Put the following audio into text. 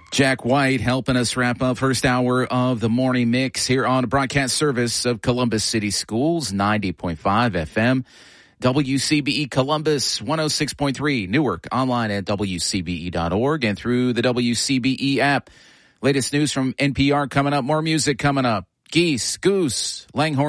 Jack White helping us wrap up first hour of the morning mix here on the broadcast service of Columbus City Schools, 90.5 FM. WCBE Columbus, 106.3 Newark, online at WCBE.org and through the WCBE app. Latest news from NPR coming up, more music coming up. Geese, Goose, Langhorne.